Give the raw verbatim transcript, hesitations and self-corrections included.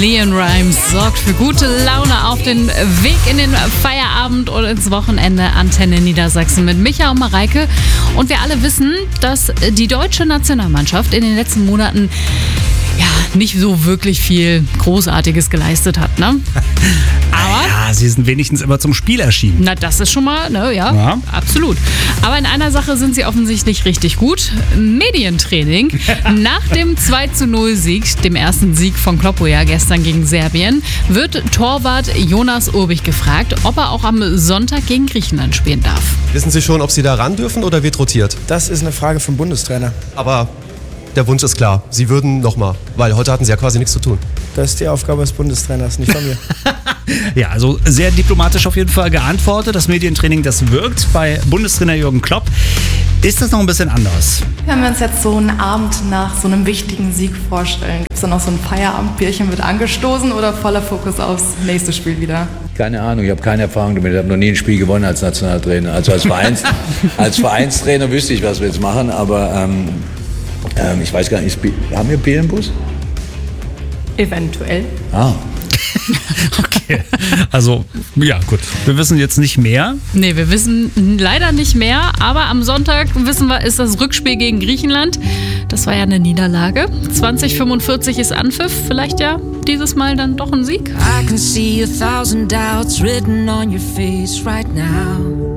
Leon Rimes sorgt für gute Laune auf den Weg in den Feierabend und ins Wochenende. Antenne Niedersachsen mit Micha und Mareike. Und wir alle wissen, dass die deutsche Nationalmannschaft in den letzten Monaten ja nicht so wirklich viel Großartiges geleistet hat, ne? Aber ja, sie sind wenigstens immer zum Spiel erschienen. Na, das ist schon mal, ne, ja, ja, absolut. Aber in einer Sache sind sie offensichtlich richtig gut. Medientraining. Nach dem zwei zu null Sieg, dem ersten Sieg von Kloppo ja gestern gegen Serbien, wird Torwart Jonas Urbich gefragt, ob er auch am Sonntag gegen Griechenland spielen darf. Wissen Sie schon, ob Sie da ran dürfen oder wird rotiert? Das ist eine Frage vom Bundestrainer. Aber der Wunsch ist klar. Sie würden nochmal, weil heute hatten Sie ja quasi nichts zu tun. Das ist die Aufgabe des Bundestrainers, nicht von mir. Ja, also sehr diplomatisch auf jeden Fall geantwortet. Das Medientraining, das wirkt bei Bundestrainer Jürgen Klopp. Ist das noch ein bisschen anders? Wenn wir uns jetzt so einen Abend nach so einem wichtigen Sieg vorstellen, gibt es dann noch so ein Feierabendbierchen mit angestoßen oder voller Fokus aufs nächste Spiel wieder? Keine Ahnung, ich habe keine Erfahrung damit. Ich habe noch nie ein Spiel gewonnen als Nationaltrainer. Also als, Vereins, als Vereinstrainer wüsste ich, was wir jetzt machen, aber ähm, ähm, ich weiß gar nicht, haben wir Bier im Bus? Eventuell. Ah. Okay, also ja gut, wir wissen jetzt nicht mehr. Nee, wir wissen leider nicht mehr, aber am Sonntag wissen wir, ist das Rückspiel gegen Griechenland. Das war ja eine Niederlage. zwanzig fünfundvierzig ist Anpfiff, vielleicht ja dieses Mal dann doch ein Sieg. I can see a thousand doubts written on your face right now.